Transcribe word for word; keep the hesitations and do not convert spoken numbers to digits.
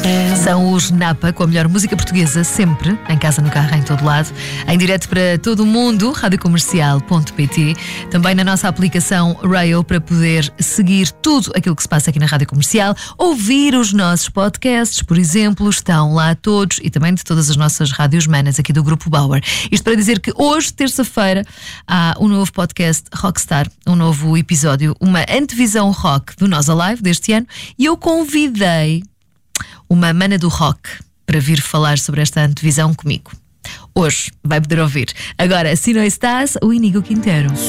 São os Napa, com a melhor música portuguesa sempre, em casa, no carro, em todo lado, em direto para todo o mundo, rádio comercial ponto pt, também na nossa aplicação Rail, para poder seguir tudo aquilo que se passa aqui na Rádio Comercial, ouvir os nossos podcasts, por exemplo, estão lá todos, e também de todas as nossas rádios manas aqui do Grupo Bauer. Isto para dizer que hoje, terça-feira, há um novo podcast Rockstar, um novo episódio, uma antevisão rock do Nós Alive deste ano, e eu convidei uma mana do rock para vir falar sobre esta antevisão comigo. Hoje vai poder ouvir. Agora, se não estás, o Inigo Quintero.